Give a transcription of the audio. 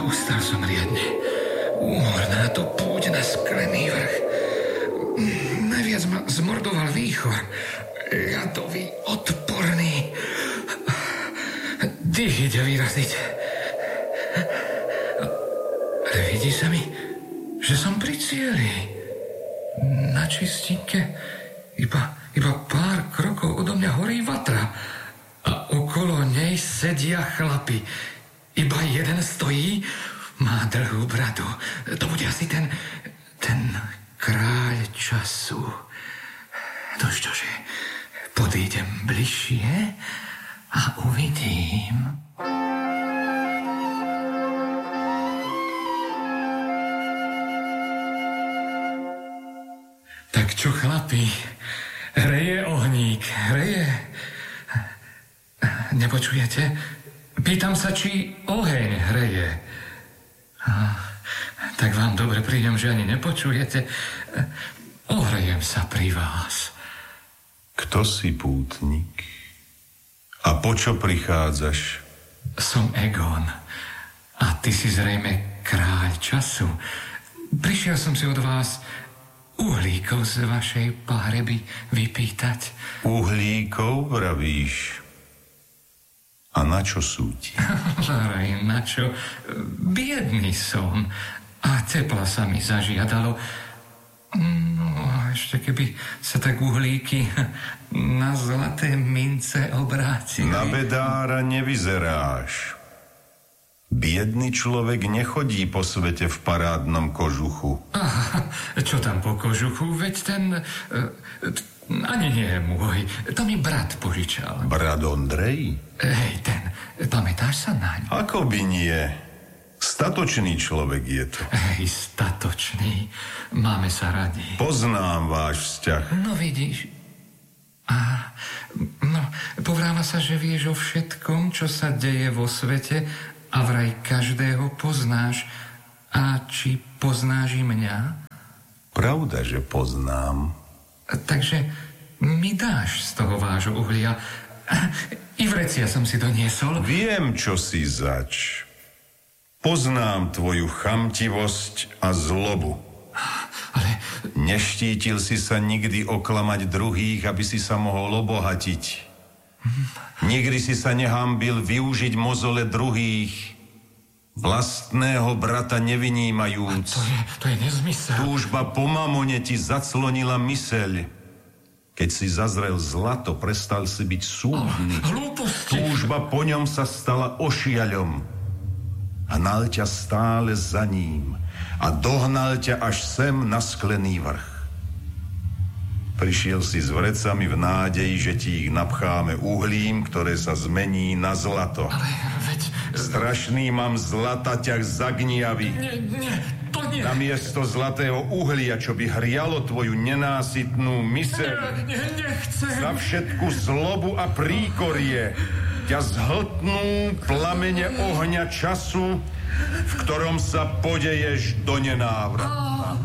Ustal som riadne. Úmorná to púť na sklený vrch. Najviac ma zmordoval výchor. Ľadový, odporný. Dých ide vyraziť. Ale vidí sa mi, že som pri cieli. Na čistinke iba pár krokov odo mňa horí vatra. A okolo nej sedia chlapi. Iba jeden stojí, má dlhú bradu. To bude asi ten kráľ času. No čože, podídem bližšie a uvidím. Tak čo, chlapi? Hreje ohník, hreje. Nepočujete? Pýtam sa, či oheň hreje. Tak vám dobre prídem, že ani nepočujete. Ohrejem sa pri vás. Kto si pútnik? A po čo prichádzaš? Som Egon. A ty si zrejme kráľ času. Prišiel som si od vás uhlíkov z vašej pohreby vypýtať. Uhlíkov, vravíš? A na čo sú ti? Láraj, na čo? Biedný som. A tepla sa mi zažiadalo. No, ešte keby sa tak uhlíky na zlaté mince obrátili. Na bedára nevyzeráš. Biedný človek nechodí po svete v parádnom kožuchu. Aha, čo tam po kožuchu? Veď ten... ani nie je môj. To mi brat požičal. Brat Ondrej? Hej, ten. Pamätáš sa naň? Ako by nie? Statočný človek je to. Hej, statočný. Máme sa radi. Poznám váš vzťah. No vidíš. No, povráva sa, že vieš o všetkom, čo sa deje vo svete a vraj každého poznáš. A či poznáš i mňa? Pravda, že poznám. Takže mi dáš z toho vášho uhlia. I vrecia som si doniesol. Viem, čo si zač. Poznám tvoju chamtivosť a zlobu. Ale... Neštítil si sa nikdy oklamať druhých, aby si sa mohol obohatiť. Nikdy si sa nehambil využiť mozole druhých, vlastného brata nevinímajúc. To je nezmysel. Túžba po mamone ti zaclonila myseľ. Keď si zazrel zlato, prestal si byť súdny. Hlúposti. Túžba po ňom sa stala ošiaľom. A nal ťa stále za ním. A dohnal ťa až sem na sklený vrch. Prišiel si s vrecami v nádeji, že ti ich napcháme uhlím, ktoré sa zmení na zlato. Ale veď... Strašný mám zlata ťah zagniavy. Nie, to nie. Namiesto zlatého uhlia, čo by hrialo tvoju nenásytnú myseľ. Nechcem. Za všetku zlobu a príkorie ťa zhltnú plamene ohňa času, v ktorom sa podeješ do nenávratu.